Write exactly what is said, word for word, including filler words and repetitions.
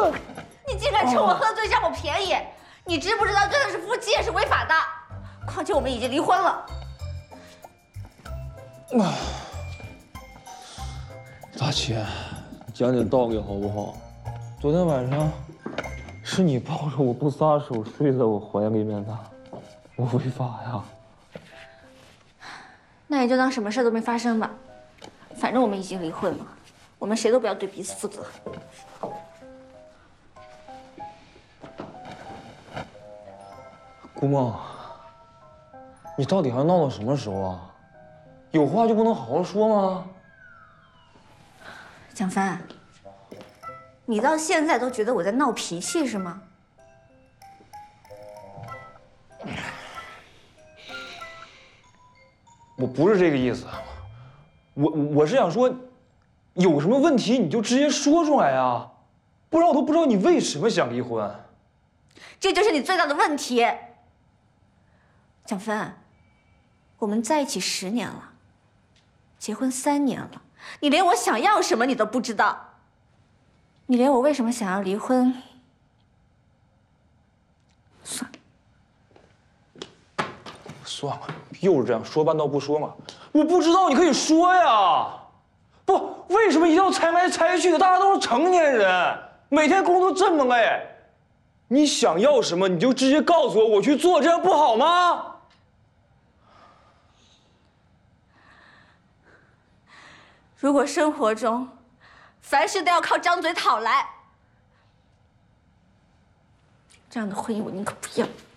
你竟敢趁我喝醉占我便宜！你知不知道，就算是夫妻也是违法的？况且我们已经离婚了。 啊，大姐，讲点道理好不好？昨天晚上是你抱着我不撒手睡在我怀里面的，我违法呀。 那也就当什么事都没发生吧。反正我们已经离婚了，我们谁都不要对彼此负责。 顾梦，你到底还要闹到什么时候啊？有话就不能好好说吗？ 蒋帆，你到现在都觉得我在闹脾气是吗？ 我不是这个意思，我我是想说，有什么问题你就直接说出来呀，不然我都不知道你为什么想离婚。 这就是你最大的问题。蒋帆，我们在一起十年了，结婚三年了，你连我想要什么你都不知道，你连我为什么想要离婚，算了。 算了，又是这样说半道不说嘛。我不知道，你可以说呀。不，为什么一定要猜来猜去的？大家都是成年人，每天工作这么累，你想要什么你就直接告诉我，我去做，这样不好吗？ 如果生活中凡事都要靠张嘴讨来，这样的婚姻我宁可不要。